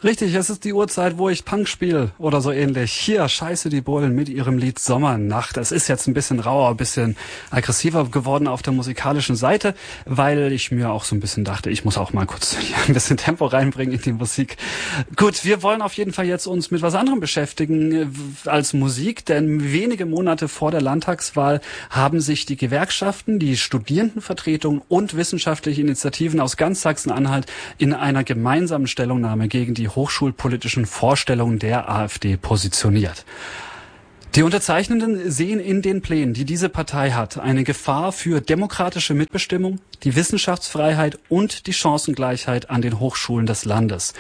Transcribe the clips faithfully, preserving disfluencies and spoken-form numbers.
Richtig, es ist die Uhrzeit, wo ich Punk spiele oder so ähnlich. Hier, Scheiße die Bullen mit ihrem Lied Sommernacht. Es ist jetzt ein bisschen rauer, ein bisschen aggressiver geworden auf der musikalischen Seite, weil ich mir auch so ein bisschen dachte, ich muss auch mal kurz hier ein bisschen Tempo reinbringen in die Musik. Gut, wir wollen auf jeden Fall jetzt uns mit was anderem beschäftigen als Musik, denn wenige Monate vor der Landtagswahl haben sich die Gewerkschaften, die Studierendenvertretung und wissenschaftliche Initiativen aus ganz Sachsen-Anhalt in einer gemeinsamen Stellungnahme gegen die hochschulpolitischen Vorstellungen der AfD positioniert. Die Unterzeichnenden sehen in den Plänen, die diese Partei hat, eine Gefahr für demokratische Mitbestimmung, die Wissenschaftsfreiheit und die Chancengleichheit an den Hochschulen des Landes.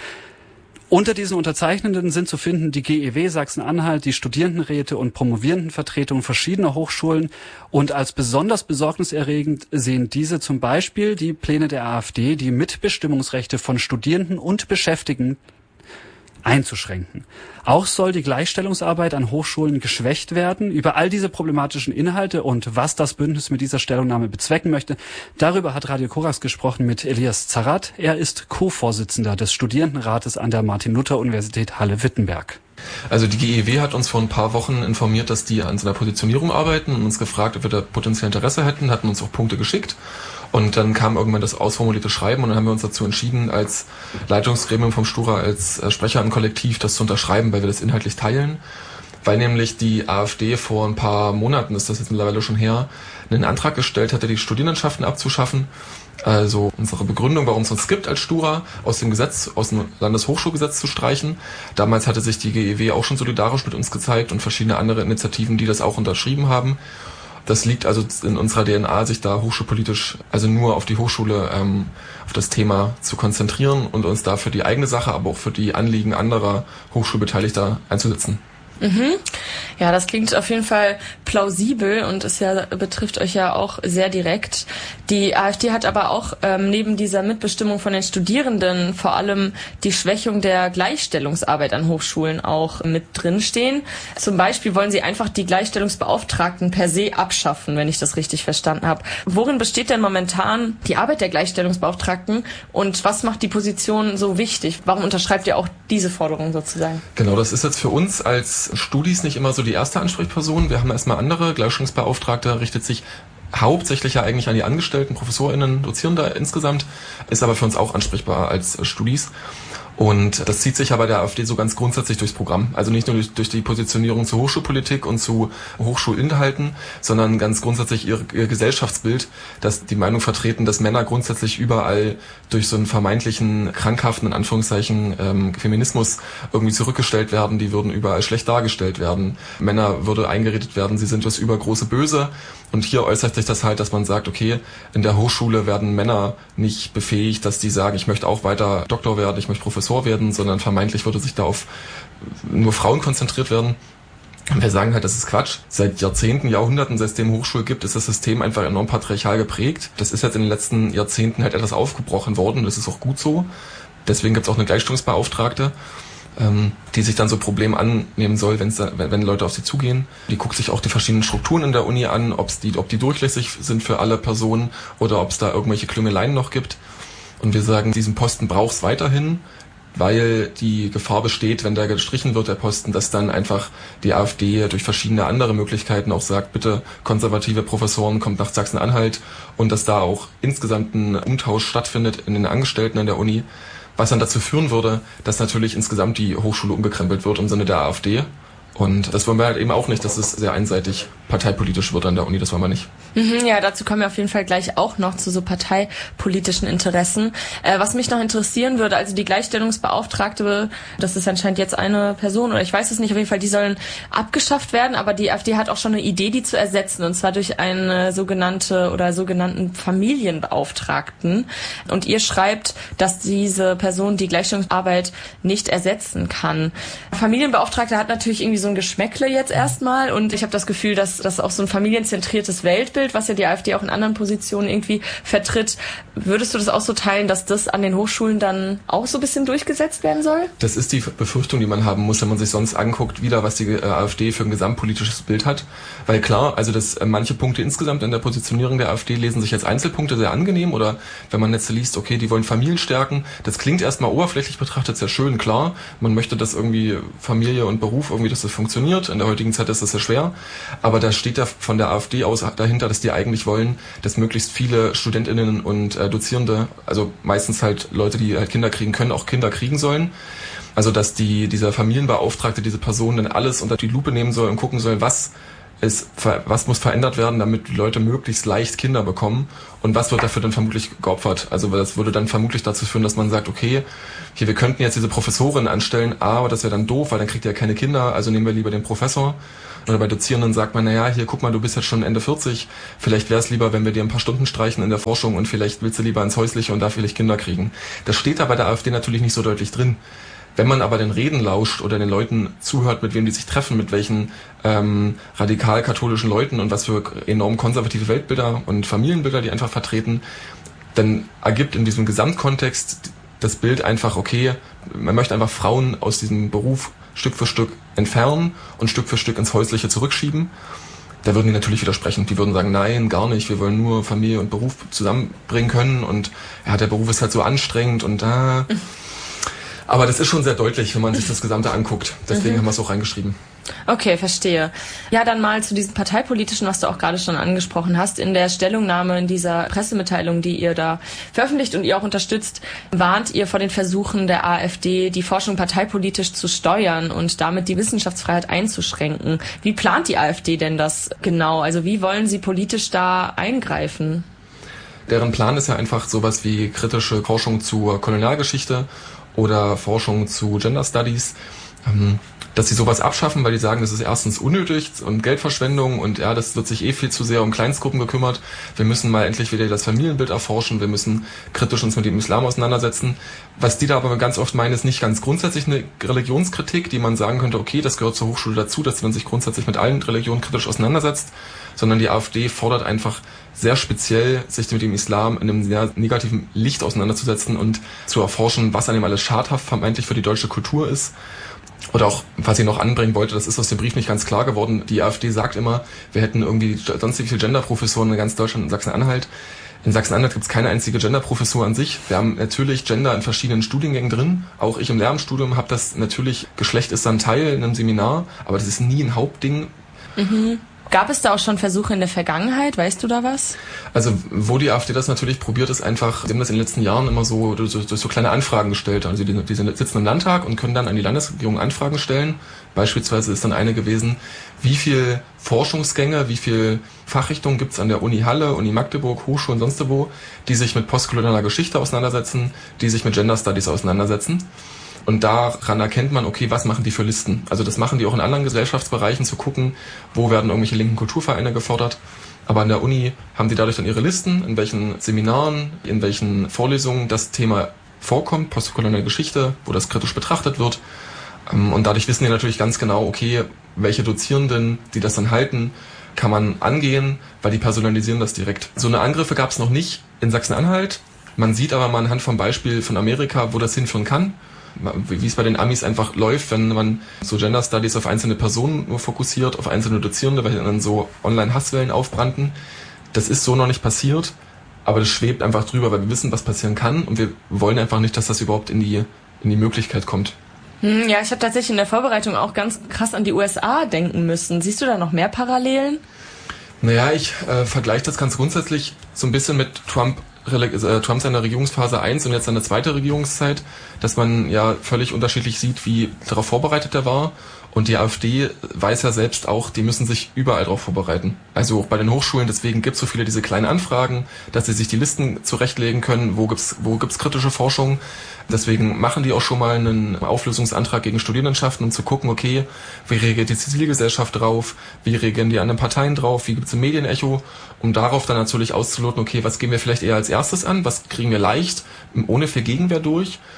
Unter diesen Unterzeichnenden sind zu finden die G E W Sachsen-Anhalt, die Studierendenräte und Promovierendenvertretungen verschiedener Hochschulen. Und als besonders besorgniserregend sehen diese zum Beispiel die Pläne der AfD, die Mitbestimmungsrechte von Studierenden und Beschäftigten einzuschränken. Auch soll die Gleichstellungsarbeit an Hochschulen geschwächt werden. Über all diese problematischen Inhalte und was das Bündnis mit dieser Stellungnahme bezwecken möchte, darüber hat Radio Korax gesprochen mit Elias Zarat. Er ist Co-Vorsitzender des Studierendenrates an der Martin-Luther-Universität Halle-Wittenberg. Also die G E W hat uns vor ein paar Wochen informiert, dass die an so einer Positionierung arbeiten und uns gefragt, ob wir da potenziell Interesse hätten, hatten uns auch Punkte geschickt. Und dann kam irgendwann das ausformulierte Schreiben und dann haben wir uns dazu entschieden, als Leitungsgremium vom Stura, als Sprecher im Kollektiv, das zu unterschreiben, weil wir das inhaltlich teilen. Weil nämlich die AfD vor ein paar Monaten, ist das jetzt mittlerweile schon her, einen Antrag gestellt hatte, die Studierendenschaften abzuschaffen. Also unsere Begründung, warum es uns gibt als Stura, aus dem Gesetz, aus dem Landeshochschulgesetz zu streichen. Damals hatte sich die G E W auch schon solidarisch mit uns gezeigt und verschiedene andere Initiativen, die das auch unterschrieben haben. Das liegt also in unserer D N A, sich da hochschulpolitisch, also nur auf die Hochschule, ähm, auf das Thema zu konzentrieren und uns da für die eigene Sache, aber auch für die Anliegen anderer Hochschulbeteiligter einzusetzen. Mhm. Ja, das klingt auf jeden Fall plausibel und es ja betrifft euch ja auch sehr direkt. Die AfD hat aber auch ähm, neben dieser Mitbestimmung von den Studierenden vor allem die Schwächung der Gleichstellungsarbeit an Hochschulen auch mit drinstehen. Zum Beispiel wollen sie einfach die Gleichstellungsbeauftragten per se abschaffen, wenn ich das richtig verstanden habe. Worin besteht denn momentan die Arbeit der Gleichstellungsbeauftragten und was macht die Position so wichtig? Warum unterschreibt ihr auch diese Forderung sozusagen? Genau, das ist jetzt für uns als Studis nicht immer so die erste Ansprechperson. Wir haben erstmal andere. Gleichstellungsbeauftragter richtet sich hauptsächlich ja eigentlich an die Angestellten, ProfessorInnen, Dozierende insgesamt, ist aber für uns auch ansprechbar als Studis. Und das zieht sich aber der AfD so ganz grundsätzlich durchs Programm. Also nicht nur durch, durch die Positionierung zur Hochschulpolitik und zu Hochschulinhalten, sondern ganz grundsätzlich ihr, ihr Gesellschaftsbild, dass die Meinung vertreten, dass Männer grundsätzlich überall durch so einen vermeintlichen, krankhaften, in Anführungszeichen, ähm, Feminismus irgendwie zurückgestellt werden. Die würden überall schlecht dargestellt werden. Männer würde eingeredet werden, sie sind das übergroße Böse. Und hier äußert sich das halt, dass man sagt, okay, in der Hochschule werden Männer nicht befähigt, dass die sagen, ich möchte auch weiter Doktor werden, ich möchte Professor werden, sondern vermeintlich würde sich da auf nur Frauen konzentriert werden. Und wir sagen halt, das ist Quatsch. Seit Jahrzehnten, Jahrhunderten, seitdem es Hochschule gibt, ist das System einfach enorm patriarchal geprägt. Das ist jetzt in den letzten Jahrzehnten halt etwas aufgebrochen worden, das ist auch gut so. Deswegen gibt es auch eine Gleichstellungsbeauftragte, die sich dann so Probleme annehmen soll, wenn's da, wenn Leute auf sie zugehen. Die guckt sich auch die verschiedenen Strukturen in der Uni an, ob's die, ob die durchlässig sind für alle Personen oder ob es da irgendwelche Klüngeleien noch gibt. Und wir sagen, diesen Posten braucht es weiterhin, weil die Gefahr besteht, wenn der gestrichen wird, der Posten, dass dann einfach die AfD durch verschiedene andere Möglichkeiten auch sagt, bitte konservative Professoren, kommt nach Sachsen-Anhalt und dass da auch insgesamt ein Umtausch stattfindet in den Angestellten an der Uni, was dann dazu führen würde, dass natürlich insgesamt die Hochschule umgekrempelt wird im Sinne der AfD. Und das wollen wir halt eben auch nicht, dass es sehr einseitig parteipolitisch wird an der Uni, das wollen wir nicht. Mhm, ja, dazu kommen wir auf jeden Fall gleich auch noch zu so parteipolitischen Interessen. Äh, was mich noch interessieren würde, also die Gleichstellungsbeauftragte, das ist anscheinend jetzt eine Person oder ich weiß es nicht, auf jeden Fall, die sollen abgeschafft werden, aber die AfD hat auch schon eine Idee, die zu ersetzen, und zwar durch eine sogenannte oder sogenannten Familienbeauftragten. Und ihr schreibt, dass diese Person die Gleichstellungsarbeit nicht ersetzen kann. Familienbeauftragte hat natürlich irgendwie so so ein Geschmäckle jetzt erstmal und ich habe das Gefühl, dass das auch so ein familienzentriertes Weltbild, was ja die AfD auch in anderen Positionen irgendwie vertritt. Würdest du das auch so teilen, dass das an den Hochschulen dann auch so ein bisschen durchgesetzt werden soll? Das ist die Befürchtung, die man haben muss, wenn man sich sonst anguckt, wieder was die äh, AfD für ein gesamtpolitisches Bild hat. Weil klar, also dass äh, manche Punkte insgesamt in der Positionierung der AfD lesen sich als Einzelpunkte sehr angenehm oder wenn man jetzt liest, okay, die wollen Familien stärken, das klingt erstmal oberflächlich betrachtet sehr schön, klar, man möchte, dass irgendwie Familie und Beruf irgendwie, dass das funktioniert, in der heutigen Zeit ist das sehr schwer, aber da steht ja von der AfD aus dahinter, dass die eigentlich wollen, dass möglichst viele StudentInnen und äh, Dozierende, also meistens halt Leute, die halt Kinder kriegen können, auch Kinder kriegen sollen. Also dass die dieser Familienbeauftragte diese Person dann alles unter die Lupe nehmen soll und gucken soll, was ist, was muss verändert werden, damit die Leute möglichst leicht Kinder bekommen und was wird dafür dann vermutlich geopfert. Also das würde dann vermutlich dazu führen, dass man sagt, okay, hier, wir könnten jetzt diese Professorin anstellen, aber das wäre dann doof, weil dann kriegt ihr ja keine Kinder, also nehmen wir lieber den Professor. Oder bei Dozierenden sagt man, naja, hier, guck mal, du bist jetzt schon Ende vierzig, vielleicht wäre es lieber, wenn wir dir ein paar Stunden streichen in der Forschung und vielleicht willst du lieber ins Häusliche und da vielleicht Kinder kriegen. Das steht da bei der AfD natürlich nicht so deutlich drin. Wenn man aber den Reden lauscht oder den Leuten zuhört, mit wem die sich treffen, mit welchen ähm, radikal-katholischen Leuten und was für enorm konservative Weltbilder und Familienbilder die einfach vertreten, dann ergibt in diesem Gesamtkontext das Bild einfach, okay, man möchte einfach Frauen aus diesem Beruf Stück für Stück entfernen und Stück für Stück ins Häusliche zurückschieben. Da würden die natürlich widersprechen. Die würden sagen, nein, gar nicht, wir wollen nur Familie und Beruf zusammenbringen können und ja, der Beruf ist halt so anstrengend und da... Äh, Aber das ist schon sehr deutlich, wenn man sich das Gesamte anguckt. Deswegen mhm. haben wir es auch reingeschrieben. Okay, verstehe. Ja, dann mal zu diesem parteipolitischen, was du auch gerade schon angesprochen hast. In der Stellungnahme, in dieser Pressemitteilung, die ihr da veröffentlicht und ihr auch unterstützt, warnt ihr vor den Versuchen der AfD, die Forschung parteipolitisch zu steuern und damit die Wissenschaftsfreiheit einzuschränken. Wie plant die AfD denn das genau? Also wie wollen sie politisch da eingreifen? Deren Plan ist ja einfach sowas wie kritische Forschung zur Kolonialgeschichte oder Forschung zu Gender Studies, dass sie sowas abschaffen, weil die sagen, das ist erstens unnötig und Geldverschwendung und ja, das wird sich eh viel zu sehr um Kleinstgruppen gekümmert. Wir müssen mal endlich wieder das Familienbild erforschen, wir müssen kritisch uns mit dem Islam auseinandersetzen. Was die da aber ganz oft meinen, ist nicht ganz grundsätzlich eine Religionskritik, die man sagen könnte, okay, das gehört zur Hochschule dazu, dass man sich grundsätzlich mit allen Religionen kritisch auseinandersetzt, sondern die AfD fordert einfach sehr speziell, sich mit dem Islam in einem sehr negativen Licht auseinanderzusetzen und zu erforschen, was an dem alles schadhaft vermeintlich für die deutsche Kultur ist. Oder auch, was ich noch anbringen wollte, das ist aus dem Brief nicht ganz klar geworden, die AfD sagt immer, wir hätten irgendwie sonst wie viele Genderprofessoren in ganz Deutschland und Sachsen-Anhalt. In Sachsen-Anhalt gibt es keine einzige Genderprofessur an sich. Wir haben natürlich Gender in verschiedenen Studiengängen drin. Auch ich im Lehramtsstudium habe das natürlich, Geschlecht ist dann Teil in einem Seminar, aber das ist nie ein Hauptding. Mhm. Gab es da auch schon Versuche in der Vergangenheit? Weißt du da was? Also wo die AfD das natürlich probiert, ist einfach, sie haben das in den letzten Jahren immer so durch so, so kleine Anfragen gestellt. Also die, die sitzen im Landtag und können dann an die Landesregierung Anfragen stellen. Beispielsweise ist dann eine gewesen, wie viel Forschungsgänge, wie viel Fachrichtungen gibt es an der Uni Halle, Uni Magdeburg, Hochschulen, sonst wo, die sich mit postkolonialer Geschichte auseinandersetzen, die sich mit Gender Studies auseinandersetzen. Und daran erkennt man, okay, was machen die für Listen? Also das machen die auch in anderen Gesellschaftsbereichen, zu gucken, wo werden irgendwelche linken Kulturvereine gefordert. Aber an der Uni haben die dadurch dann ihre Listen, in welchen Seminaren, in welchen Vorlesungen das Thema vorkommt, postkoloniale Geschichte, wo das kritisch betrachtet wird. Und dadurch wissen die natürlich ganz genau, okay, welche Dozierenden, die das dann halten, kann man angehen, weil die personalisieren das direkt. So eine Angriffe gab es noch nicht in Sachsen-Anhalt. Man sieht aber mal anhand vom Beispiel von Amerika, wo das hinführen kann. Wie es bei den Amis einfach läuft, wenn man so Gender Studies auf einzelne Personen nur fokussiert, auf einzelne Dozierende, weil dann so Online-Hasswellen aufbrannten. Das ist so noch nicht passiert, aber das schwebt einfach drüber, weil wir wissen, was passieren kann und wir wollen einfach nicht, dass das überhaupt in die, in die Möglichkeit kommt. Hm, ja, ich habe tatsächlich in der Vorbereitung auch ganz krass an die U S A denken müssen. Siehst du da noch mehr Parallelen? Naja, ich äh, vergleiche das ganz grundsätzlich so ein bisschen mit Trump. Trump seiner Regierungsphase eins und jetzt seine zweite Regierungszeit, dass man ja völlig unterschiedlich sieht, wie darauf vorbereitet er war. Und die AfD weiß ja selbst auch, die müssen sich überall darauf vorbereiten. Also auch bei den Hochschulen, deswegen gibt es so viele diese kleinen Anfragen, dass sie sich die Listen zurechtlegen können, wo gibt's wo gibt's kritische Forschung. Deswegen machen die auch schon mal einen Auflösungsantrag gegen Studierendenschaften, um zu gucken, okay, wie reagiert die Zivilgesellschaft drauf, wie reagieren die anderen Parteien drauf, wie gibt's ein Medienecho, um darauf dann natürlich auszuloten, okay, was gehen wir vielleicht eher als erstes an, was kriegen wir leicht, ohne viel Gegenwehr durch.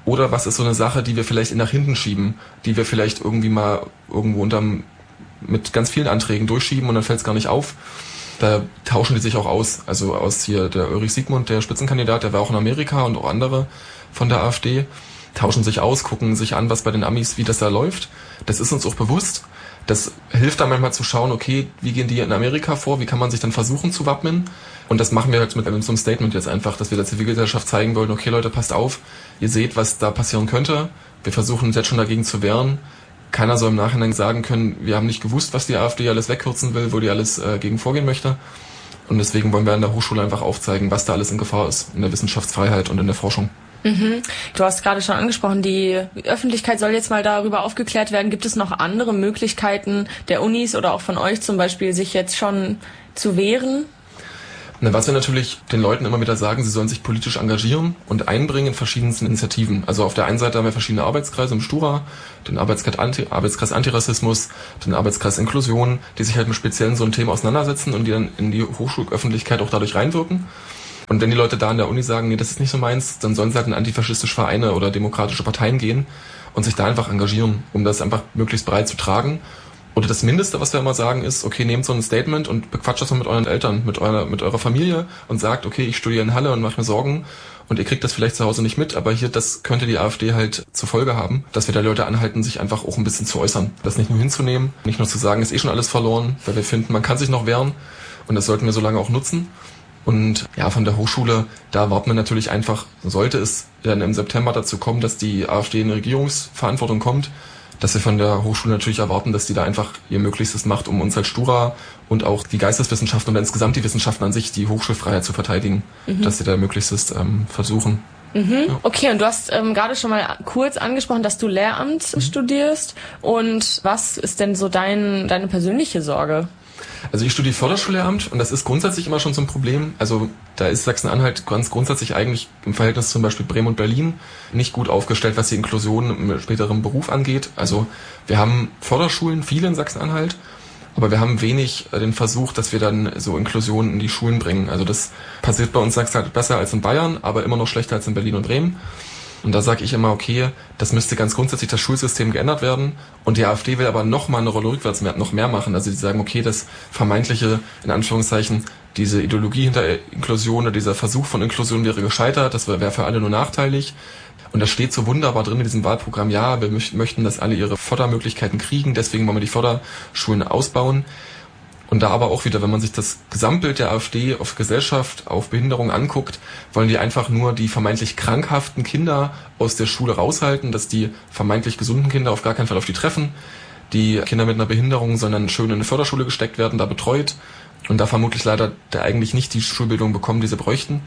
Oder was ist so eine Sache, die wir vielleicht nach hinten schieben, die wir vielleicht irgendwie mal irgendwo unterm, mit ganz vielen Anträgen durchschieben und dann fällt es gar nicht auf. Da tauschen die sich auch aus. Also aus hier der Ulrich Siegmund, der Spitzenkandidat, der war auch in Amerika und auch andere von der AfD, tauschen sich aus, gucken sich an, was bei den Amis, wie das da läuft. Das ist uns auch bewusst. Das hilft dann manchmal zu schauen, okay, wie gehen die in Amerika vor, wie kann man sich dann versuchen zu wappnen. Und das machen wir halt mit so einem Statement jetzt einfach, dass wir der Zivilgesellschaft zeigen wollen, okay Leute, passt auf, ihr seht, was da passieren könnte. Wir versuchen uns jetzt schon dagegen zu wehren. Keiner soll im Nachhinein sagen können, wir haben nicht gewusst, was die AfD alles wegkürzen will, wo die alles äh, gegen vorgehen möchte. Und deswegen wollen wir an der Hochschule einfach aufzeigen, was da alles in Gefahr ist, in der Wissenschaftsfreiheit und in der Forschung. Mhm. Du hast gerade schon angesprochen, die Öffentlichkeit soll jetzt mal darüber aufgeklärt werden. Gibt es noch andere Möglichkeiten der Unis oder auch von euch zum Beispiel, sich jetzt schon zu wehren? Na, was wir natürlich den Leuten immer wieder sagen, sie sollen sich politisch engagieren und einbringen in verschiedensten Initiativen. Also auf der einen Seite haben wir verschiedene Arbeitskreise im Stura, den Arbeitskreis, Anti, Arbeitskreis Antirassismus, den Arbeitskreis Inklusion, die sich halt mit speziellen so einem Thema auseinandersetzen und die dann in die Hochschulöffentlichkeit auch dadurch reinwirken. Und wenn die Leute da an der Uni sagen, nee, das ist nicht so meins, dann sollen sie halt in antifaschistische Vereine oder demokratische Parteien gehen und sich da einfach engagieren, um das einfach möglichst breit zu tragen. Oder das Mindeste, was wir immer sagen, ist, okay, nehmt so ein Statement und bequatscht das mal mit euren Eltern, mit eurer, mit eurer Familie und sagt, okay, ich studiere in Halle und mache mir Sorgen und ihr kriegt das vielleicht zu Hause nicht mit, aber hier, das könnte die AfD halt zur Folge haben, dass wir da Leute anhalten, sich einfach auch ein bisschen zu äußern. Das nicht nur hinzunehmen, nicht nur zu sagen, ist eh schon alles verloren, weil wir finden, man kann sich noch wehren und das sollten wir so lange auch nutzen. Und ja, von der Hochschule, da erwarten wir natürlich einfach, sollte es dann im September dazu kommen, dass die AfD in Regierungsverantwortung kommt, dass wir von der Hochschule natürlich erwarten, dass die da einfach ihr Möglichstes macht, um uns als Stura und auch die Geisteswissenschaften und insgesamt die Wissenschaften an sich, die Hochschulfreiheit zu verteidigen, mhm. dass sie da Möglichstes ähm, versuchen. Mhm. Ja. Okay, und du hast ähm, gerade schon mal kurz angesprochen, dass du Lehramt mhm. studierst. Und was ist denn so dein, deine persönliche Sorge? Also ich studiere Förderschullehramt und das ist grundsätzlich immer schon so ein Problem. Also da ist Sachsen-Anhalt ganz grundsätzlich eigentlich im Verhältnis zum Beispiel Bremen und Berlin nicht gut aufgestellt, was die Inklusion im späteren Beruf angeht. Also wir haben Förderschulen, viele in Sachsen-Anhalt, aber wir haben wenig den Versuch, dass wir dann so Inklusion in die Schulen bringen. Also das passiert bei uns in Sachsen-Anhalt besser als in Bayern, aber immer noch schlechter als in Berlin und Bremen. Und da sage ich immer, okay, das müsste ganz grundsätzlich das Schulsystem geändert werden. Und die AfD will aber noch mal eine Rolle rückwärts mehr, noch mehr machen. Also die sagen, okay, das vermeintliche, in Anführungszeichen, diese Ideologie hinter Inklusion oder dieser Versuch von Inklusion wäre gescheitert, das wäre für alle nur nachteilig. Und das steht so wunderbar drin in diesem Wahlprogramm, ja, wir möchten, dass alle ihre Fördermöglichkeiten kriegen, deswegen wollen wir die Förderschulen ausbauen. Und da aber auch wieder, wenn man sich das Gesamtbild der AfD auf Gesellschaft, auf Behinderung anguckt, wollen die einfach nur die vermeintlich krankhaften Kinder aus der Schule raushalten, dass die vermeintlich gesunden Kinder auf gar keinen Fall auf die treffen. Die Kinder mit einer Behinderung sollen dann schön in eine Förderschule gesteckt werden, da betreut und da vermutlich leider da eigentlich nicht die Schulbildung bekommen, die sie bräuchten.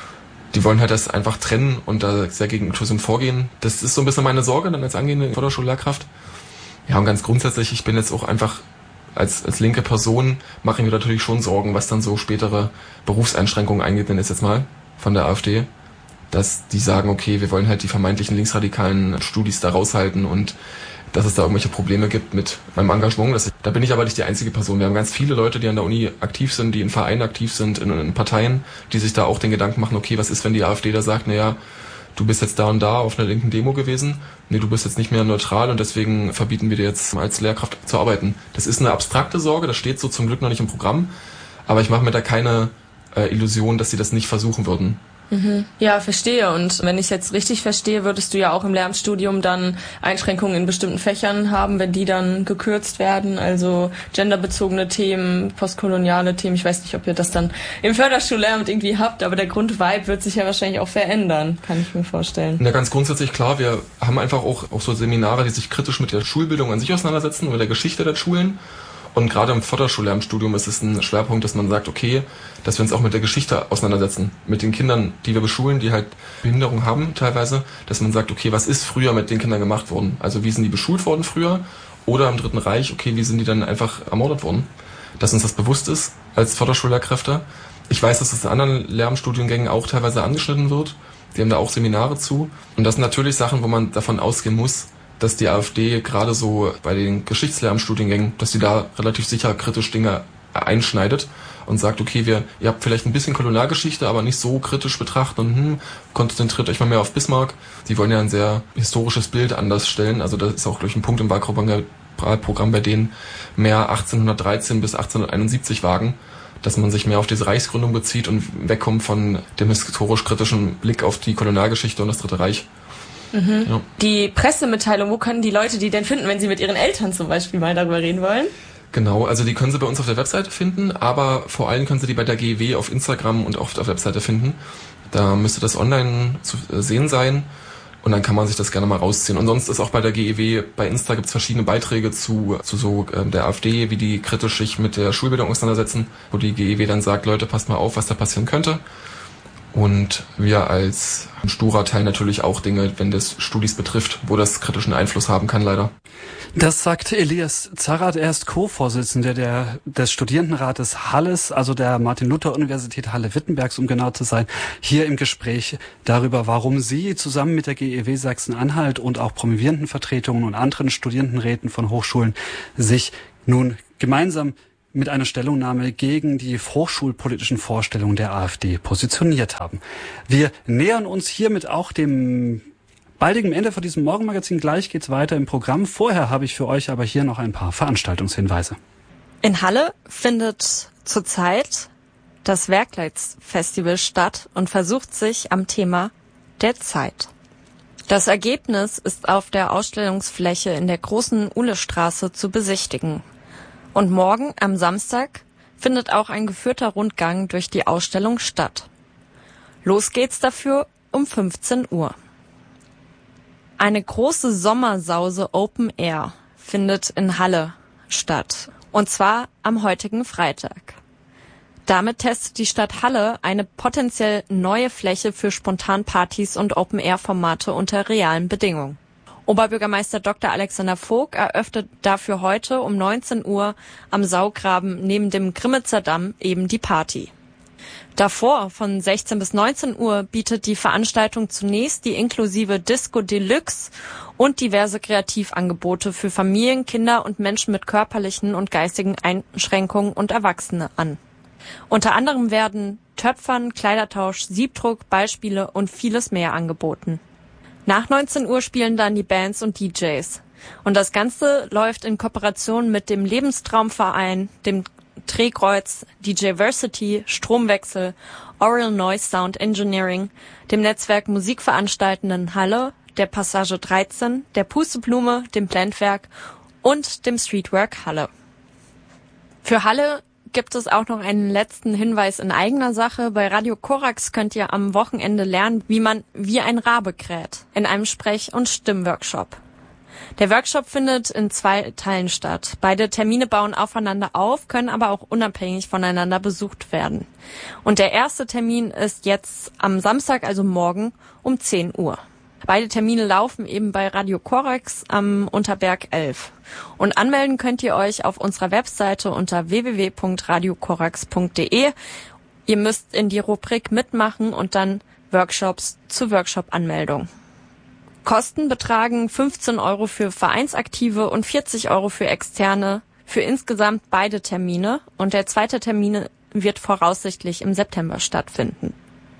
Die wollen halt das einfach trennen und da sehr gegen Inklusion vorgehen. Das ist so ein bisschen meine Sorge dann als angehende Förderschullehrkraft. Ja, und ganz grundsätzlich, ich bin jetzt auch einfach Als, als linke Person mache ich mir natürlich schon Sorgen, was dann so spätere Berufseinschränkungen eingeht, denn ist jetzt mal von der AfD, dass die sagen, okay, wir wollen halt die vermeintlichen linksradikalen Studis da raushalten und dass es da irgendwelche Probleme gibt mit meinem Engagement. Das, da bin ich aber nicht die einzige Person. Wir haben ganz viele Leute, die an der Uni aktiv sind, die in Vereinen aktiv sind, in, in Parteien, die sich da auch den Gedanken machen, okay, was ist, wenn die AfD da sagt, naja, du bist jetzt da und da auf einer linken Demo gewesen, nee, du bist jetzt nicht mehr neutral und deswegen verbieten wir dir jetzt als Lehrkraft zu arbeiten. Das ist eine abstrakte Sorge, das steht so zum Glück noch nicht im Programm, aber ich mache mir da keine äh, Illusion, dass sie das nicht versuchen würden. Mhm. Ja, verstehe. Und wenn ich es jetzt richtig verstehe, würdest du ja auch im Lehramtsstudium dann Einschränkungen in bestimmten Fächern haben, wenn die dann gekürzt werden, also genderbezogene Themen, postkoloniale Themen. Ich weiß nicht, ob ihr das dann im Förderschullehramt irgendwie habt, aber der Grundvibe wird sich ja wahrscheinlich auch verändern, kann ich mir vorstellen. Na, ganz grundsätzlich klar, wir haben einfach auch, auch so Seminare, die sich kritisch mit der Schulbildung an sich auseinandersetzen oder der Geschichte der Schulen. Und gerade im Förderschullehramtsstudium ist es ein Schwerpunkt, dass man sagt, okay, dass wir uns auch mit der Geschichte auseinandersetzen. Mit den Kindern, die wir beschulen, die halt Behinderung haben teilweise, dass man sagt, okay, was ist früher mit den Kindern gemacht worden? Also wie sind die beschult worden früher? Oder im Dritten Reich, okay, wie sind die dann einfach ermordet worden? Dass uns das bewusst ist als Förderschullehrkräfte. Ich weiß, dass das in anderen Lehramtsstudiengängen auch teilweise angeschnitten wird. Die haben da auch Seminare zu. Und das sind natürlich Sachen, wo man davon ausgehen muss, dass die AfD gerade so bei den Geschichtslehramtsstudiengängen, dass die da relativ sicher kritisch Dinge einschneidet und sagt, okay, wir, ihr habt vielleicht ein bisschen Kolonialgeschichte, aber nicht so kritisch betrachtet und hm, konzentriert euch mal mehr auf Bismarck. Sie wollen ja ein sehr historisches Bild anders stellen, also das ist auch durch ein Punkt im Wahlprogramm bei denen mehr achtzehnhundertdreizehn bis achtzehnhunderteinundsiebzig wagen, dass man sich mehr auf diese Reichsgründung bezieht und wegkommt von dem historisch-kritischen Blick auf die Kolonialgeschichte und das Dritte Reich. Mhm. Ja. Die Pressemitteilung, wo können die Leute die denn finden, wenn sie mit ihren Eltern zum Beispiel mal darüber reden wollen? Genau, also die können sie bei uns auf der Webseite finden, aber vor allem können sie die bei der G E W auf Instagram und auf der Webseite finden. Da müsste das online zu sehen sein und dann kann man sich das gerne mal rausziehen. Und sonst ist auch bei der G E W, bei Insta gibt es verschiedene Beiträge zu, zu so äh, der AfD, wie die kritisch sich mit der Schulbildung auseinandersetzen, wo die G E W dann sagt, Leute, passt mal auf, was da passieren könnte. Und wir als sturer Teil natürlich auch Dinge, wenn das Studis betrifft, wo das kritischen Einfluss haben kann, leider. Das sagt Elias Zarrat, er ist Co-Vorsitzender der, des Studierendenrates Halles, also der Martin-Luther-Universität Halle-Wittenbergs, um genau zu sein, hier im Gespräch darüber, warum Sie zusammen mit der G E W Sachsen-Anhalt und auch Promovierendenvertretungen und anderen Studierendenräten von Hochschulen sich nun gemeinsam mit einer Stellungnahme gegen die hochschulpolitischen Vorstellungen der AfD positioniert haben. Wir nähern uns hiermit auch dem baldigen Ende von diesem Morgenmagazin. Gleich geht's weiter im Programm. Vorher habe ich für euch aber hier noch ein paar Veranstaltungshinweise. In Halle findet zurzeit das Werkleitfestival statt und versucht sich am Thema der Zeit. Das Ergebnis ist auf der Ausstellungsfläche in der großen Uhlestraße zu besichtigen. Und morgen, am Samstag, findet auch ein geführter Rundgang durch die Ausstellung statt. Los geht's dafür um fünfzehn Uhr. Eine große Sommersause Open Air findet in Halle statt. Und zwar am heutigen Freitag. Damit testet die Stadt Halle eine potenziell neue Fläche für Spontanpartys und Open-Air-Formate unter realen Bedingungen. Oberbürgermeister Doktor Alexander Vogt eröffnet dafür heute um neunzehn Uhr am Saugraben neben dem Grimmitzer Damm eben die Party. Davor von sechzehn bis neunzehn Uhr bietet die Veranstaltung zunächst die inklusive Disco Deluxe und diverse Kreativangebote für Familien, Kinder und Menschen mit körperlichen und geistigen Einschränkungen und Erwachsene an. Unter anderem werden Töpfern, Kleidertausch, Siebdruck, Beispiele und vieles mehr angeboten. Nach neunzehn Uhr spielen dann die Bands und D Js. Und das Ganze läuft in Kooperation mit dem Lebenstraumverein, dem Drehkreuz, D J-Versity, Stromwechsel, Oral Noise Sound Engineering, dem Netzwerk Musikveranstaltenden Halle, der Passage dreizehn, der Pusteblume, dem Blendwerk und dem Streetwork Halle. Für Halle gibt es auch noch einen letzten Hinweis in eigener Sache. Bei Radio Korax könnt ihr am Wochenende lernen, wie man wie ein Rabe kräht, in einem Sprech- und Stimmworkshop. Der Workshop findet in zwei Teilen statt. Beide Termine bauen aufeinander auf, können aber auch unabhängig voneinander besucht werden. Und der erste Termin ist jetzt am Samstag, also morgen, um zehn Uhr. Beide Termine laufen eben bei Radio Korax am Unterberg elf. Und anmelden könnt ihr euch auf unserer Webseite unter w w w punkt radio korax punkt d e. Ihr müsst in die Rubrik mitmachen und dann Workshops zur Workshop-Anmeldung. Kosten betragen fünfzehn Euro für Vereinsaktive und vierzig Euro für Externe für insgesamt beide Termine. Und der zweite Termin wird voraussichtlich im September stattfinden.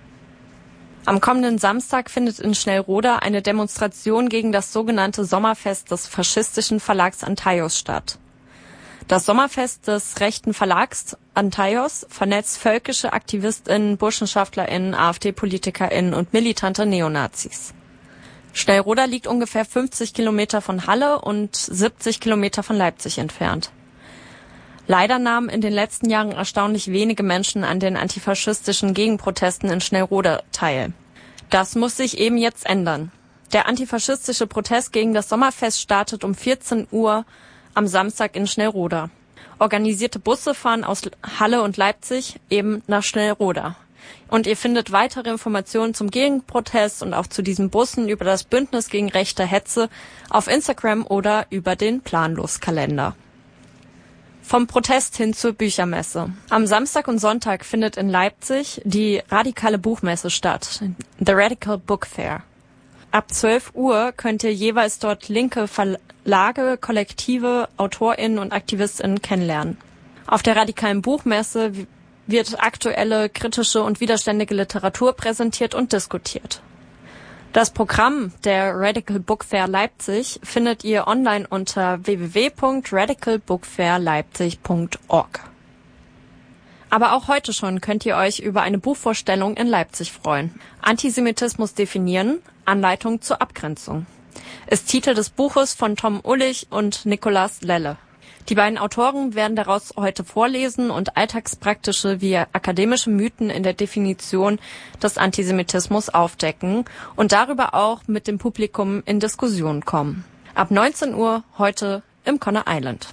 Am kommenden Samstag findet in Schnellroda eine Demonstration gegen das sogenannte Sommerfest des faschistischen Verlags Antaios statt. Das Sommerfest des rechten Verlags Antaios vernetzt völkische AktivistInnen, BurschenschaftlerInnen, AfD-PolitikerInnen und militante Neonazis. Schnellroda liegt ungefähr fünfzig Kilometer von Halle und siebzig Kilometer von Leipzig entfernt. Leider nahmen in den letzten Jahren erstaunlich wenige Menschen an den antifaschistischen Gegenprotesten in Schnellroda teil. Das muss sich eben jetzt ändern. Der antifaschistische Protest gegen das Sommerfest startet um vierzehn Uhr am Samstag in Schnellroda. Organisierte Busse fahren aus Halle und Leipzig eben nach Schnellroda. Und ihr findet weitere Informationen zum Gegenprotest und auch zu diesen Bussen über das Bündnis gegen rechte Hetze auf Instagram oder über den Planlos-Kalender. Vom Protest hin zur Büchermesse. Am Samstag und Sonntag findet in Leipzig die radikale Buchmesse statt, The Radical Book Fair. Ab zwölf Uhr könnt ihr jeweils dort linke Verlage, Kollektive, AutorInnen und AktivistInnen kennenlernen. Auf der Radikalen Buchmesse wird aktuelle, kritische und widerständige Literatur präsentiert und diskutiert. Das Programm der Radical Book Fair Leipzig findet ihr online unter w w w punkt radical book fair leipzig punkt org. Aber auch heute schon könnt ihr euch über eine Buchvorstellung in Leipzig freuen. Antisemitismus definieren, Anleitung zur Abgrenzung ist Titel des Buches von Tom Ullich und Nikolaus Lelle. Die beiden Autoren werden daraus heute vorlesen und alltagspraktische wie akademische Mythen in der Definition des Antisemitismus aufdecken und darüber auch mit dem Publikum in Diskussion kommen. Ab neunzehn Uhr heute im Conner Island.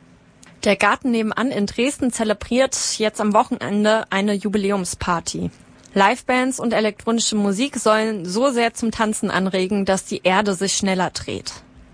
Der Garten nebenan in Dresden zelebriert jetzt am Wochenende eine Jubiläumsparty. Livebands und elektronische Musik sollen so sehr zum Tanzen anregen, dass die Erde sich schneller dreht.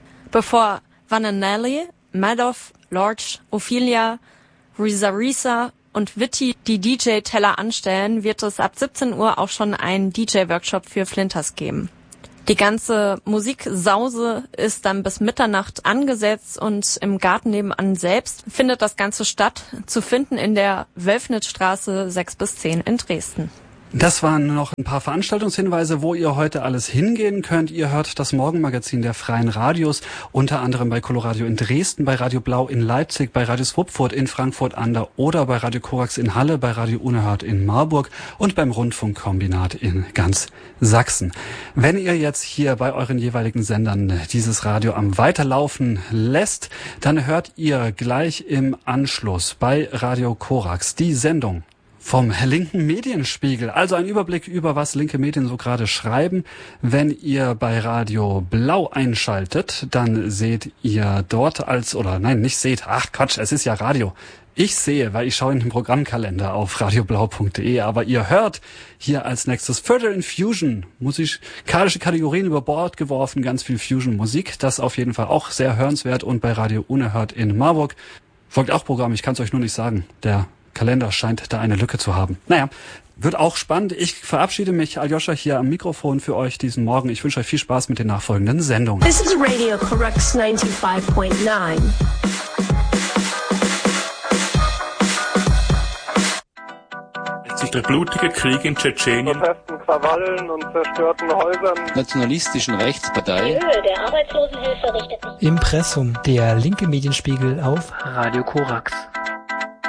Bevor Vananelli, Madoff, Lorch, Ophelia, Risa Risa und Vitti die D J-Teller anstellen, wird es ab siebzehn Uhr auch schon einen D J-Workshop für Flinters geben. Die ganze Musiksause ist dann bis Mitternacht angesetzt und im Garten nebenan selbst findet das Ganze statt, zu finden in der Wölfnitzstraße sechs bis zehn in Dresden. Das waren noch ein paar Veranstaltungshinweise, wo ihr heute alles hingehen könnt. Ihr hört das Morgenmagazin der Freien Radios, unter anderem bei Coloradio in Dresden, bei Radio Blau in Leipzig, bei Radio Swupfurt in Frankfurt an der Oder, bei Radio Korax in Halle, bei Radio Unerhört in Marburg und beim Rundfunkkombinat in ganz Sachsen. Wenn ihr jetzt hier bei euren jeweiligen Sendern dieses Radio am Weiterlaufen lässt, dann hört ihr gleich im Anschluss bei Radio Korax die Sendung vom linken Medienspiegel, also ein Überblick über was linke Medien so gerade schreiben. Wenn ihr bei Radio Blau einschaltet, dann seht ihr dort als, oder nein, nicht seht, ach Quatsch, es ist ja Radio. Ich sehe, weil ich schaue in den Programmkalender auf radioblau punkt de, aber ihr hört hier als nächstes Further in Fusion, musikalische Kategorien über Bord geworfen, ganz viel Fusion-Musik, das auf jeden Fall auch sehr hörenswert, und bei Radio Unerhört in Marburg folgt auch Programm, ich kann es euch nur nicht sagen, der Kalender scheint da eine Lücke zu haben. Naja, wird auch spannend. Ich verabschiede mich, Aljoscha, hier am Mikrofon für euch diesen Morgen. Ich wünsche euch viel Spaß mit den nachfolgenden Sendungen. This is Radio Korax ninety-five point nine. Der blutige Krieg in Tschetschenien. Protesten, Krawallen und zerstörten Häusern. Nationalistischen Rechtspartei. Die Höhe der Arbeitslosenhilfe richtet sich. Impressum, der linke Medienspiegel auf Radio Korax.